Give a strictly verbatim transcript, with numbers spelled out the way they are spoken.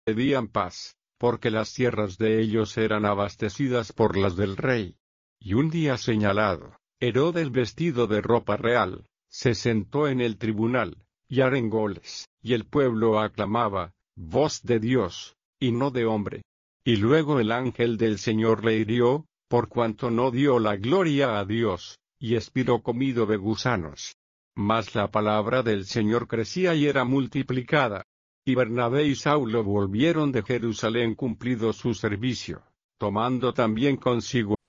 pedían paz, porque las tierras de ellos eran abastecidas por las del rey. Y un día señalado, Herodes, vestido de ropa real, se sentó en el tribunal, y arengoles, y el pueblo aclamaba, voz de Dios, y no de hombre. Y luego el ángel del Señor le hirió, por cuanto no dio la gloria a Dios, y expiró comido de gusanos. Mas la palabra del Señor crecía y era multiplicada. Y Bernabé y Saulo volvieron de Jerusalén cumplido su servicio, tomando también consigo